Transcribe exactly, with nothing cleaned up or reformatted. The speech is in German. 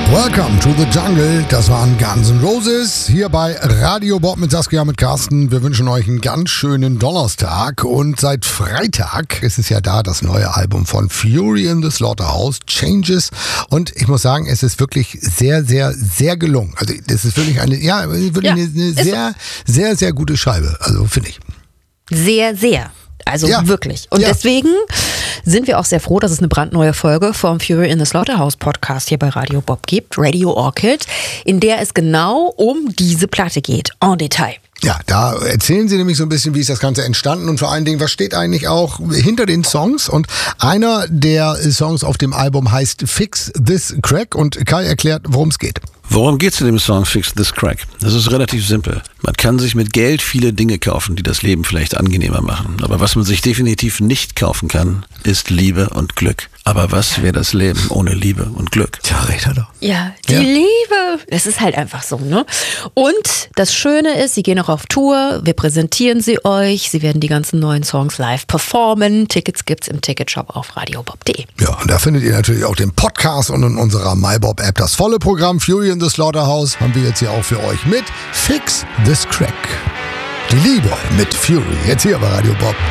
Welcome to the Jungle. Das waren Guns N' Roses hier bei Radio Bob mit Saskia, mit Carsten. Wir wünschen euch einen ganz schönen Donnerstag. Und seit Freitag ist es ja da, das neue Album von Fury in the Slaughterhouse, Changes. Und ich muss sagen, es ist wirklich sehr, sehr, sehr gelungen. Also das ist wirklich eine, ja, wirklich ja, eine, eine sehr, sehr, sehr gute Scheibe. Also finde ich. Sehr, sehr. Also ja. wirklich. Und ja. deswegen sind wir auch sehr froh, dass es eine brandneue Folge vom Fury in the Slaughterhouse Podcast hier bei Radio Bob gibt, Radio Orchid, in der es genau um diese Platte geht, en Detail. Ja, da erzählen sie nämlich so ein bisschen, wie ist das Ganze entstanden und vor allen Dingen, was steht eigentlich auch hinter den Songs. Und einer der Songs auf dem Album heißt Fix This Crack und Kai erklärt, worum es geht. Worum geht es in dem Song Fix This Crack? Das ist relativ simpel. Man kann sich mit Geld viele Dinge kaufen, die das Leben vielleicht angenehmer machen. Aber was man sich definitiv nicht kaufen kann, ist Liebe und Glück. Aber was wäre das Leben ohne Liebe und Glück? Tja, recht hat er. Ja, die ja. Liebe. Das ist halt einfach so, ne? Und das Schöne ist, sie gehen auch auf Tour, wir präsentieren sie euch, sie werden die ganzen neuen Songs live performen. Tickets gibt's im Ticketshop auf radiobob punkt de. Ja, und da findet ihr natürlich auch den Podcast und in unserer MyBob-App das volle Programm. Fury in the Slaughterhouse haben wir jetzt hier auch für euch mit Fix This Crack. Die Liebe mit Fury, jetzt hier bei Radio Bob.